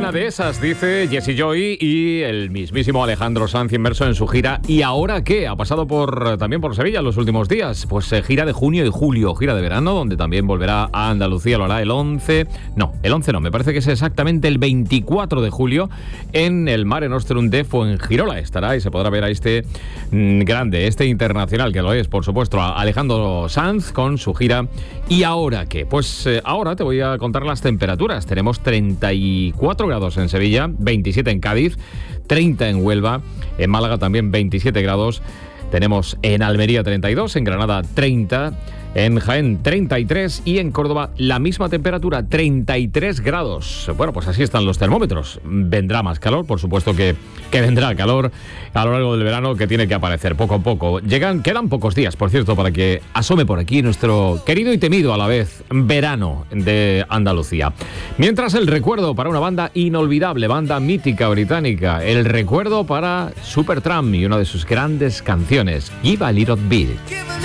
Una de esas, dice Jessie Joy y el mismísimo Alejandro Sanz inmerso en su gira. ¿Y ahora qué? Ha pasado también por Sevilla en los últimos días. Pues gira de junio y julio, gira de verano, donde también volverá a Andalucía. Lo hará el 11 no, me parece que es exactamente el 24 de julio en el Mare Nostrum de Fuengirola. Estará y se podrá ver a este grande, este internacional, que lo es, por supuesto, a Alejandro Sanz con su gira. ¿Y ahora qué? Pues ahora te voy a contar las temperaturas. Tenemos 34 grados en Sevilla, 27 en Cádiz, 30 en Huelva, en Málaga también 27 grados. Tenemos en Almería 32, en Granada 30, en Jaén 33 y en Córdoba la misma temperatura, 33 grados. Bueno, pues así están los termómetros. Vendrá más calor, por supuesto que vendrá calor a lo largo del verano, que tiene que aparecer poco a poco. Quedan pocos días, por cierto, para que asome por aquí nuestro querido y temido a la vez verano de Andalucía. Mientras, el recuerdo para una banda inolvidable, banda mítica británica, el recuerdo para Supertramp y una de sus grandes canciones, Give a Little Bit.